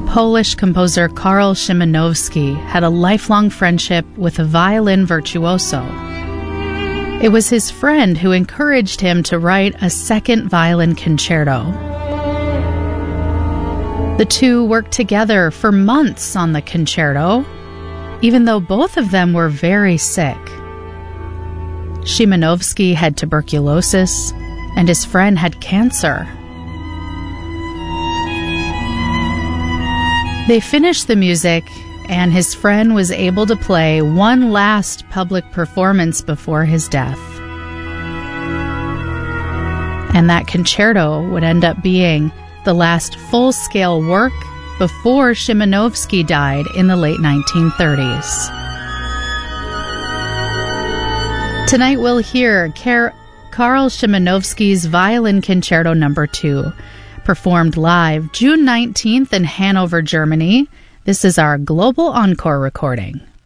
Polish composer Karl Szymanowski had a lifelong friendship with a violin virtuoso. It was his friend who encouraged him to write a second violin concerto. The two worked together for months on the concerto, even though both of them were very sick. Szymanowski had tuberculosis, and his friend had cancer. They finished the music, and his friend was able to play one last public performance before his death. And that concerto would end up being the last full-scale work before Szymanowski died in the late 1930s. Tonight we'll hear Karl Szymanowski's Violin Concerto No. 2, performed live June 19th in Hanover, Germany. This is our Global Encore recording.